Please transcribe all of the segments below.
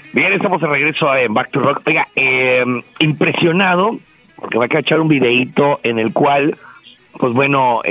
Bien, estamos de regreso en Back to Rock. Oiga, impresionado, porque va a cachar un videíto en el cual, pues bueno,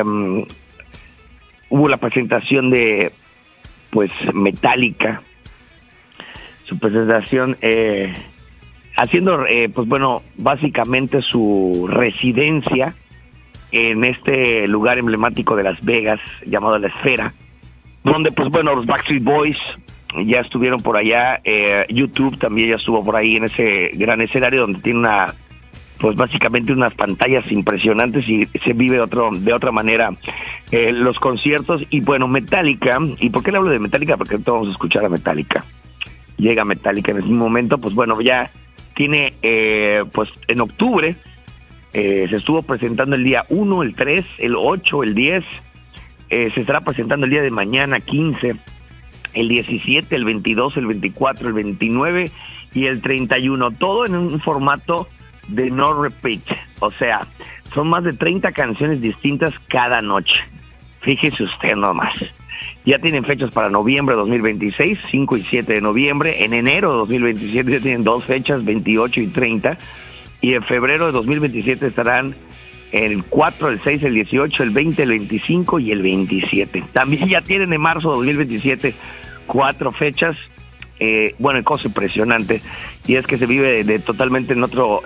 hubo la presentación de, pues, Metallica. Su presentación, haciendo, pues bueno, básicamente su residencia en este lugar emblemático de Las Vegas, llamado La Esfera, donde, pues bueno, los Backstreet Boys ya estuvieron por allá, YouTube también ya estuvo por ahí en ese gran escenario donde tiene pues básicamente unas pantallas impresionantes y se vive de otra manera los conciertos. Y bueno, Metallica, ¿y por qué le hablo de Metallica? Porque ahorita vamos a escuchar a Metallica. Llega Metallica en ese momento, pues bueno, ya tiene, pues en octubre, se estuvo presentando el día 1, el 3, el 8, el 10, se estará presentando el día de mañana, 15, el 17, el 22, el 24, el 29 y el 31, todo en un formato de no repeat, o sea, son más de 30 canciones distintas cada noche. Fíjese usted nomás. Ya tienen fechas para noviembre de 2026, 5 y 7 de noviembre. En enero de 2027 ya tienen 2 fechas, 28 y 30. Y en febrero de 2027 estarán el 4, el 6, el 18, el 20, el 25 y el 27. También ya tienen en marzo de 2027 4 fechas. Bueno, cosa impresionante, y es que se vive totalmente en otro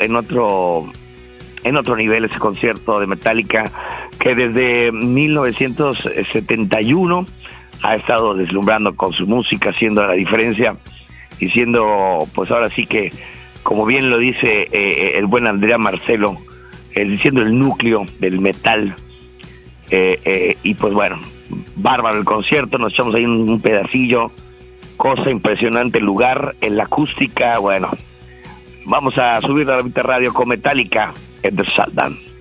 nivel ese concierto de Metallica, que desde 1971 ha estado deslumbrando con su música, haciendo la diferencia y siendo, pues ahora sí que, como bien lo dice el buen Andrea Marcelo, siendo el núcleo del metal, y pues bueno, bárbaro el concierto, nos echamos ahí un pedacillo. Cosa impresionante el lugar, en la acústica, bueno. Vamos a subir a la Radio con Metallica en The Shutdown.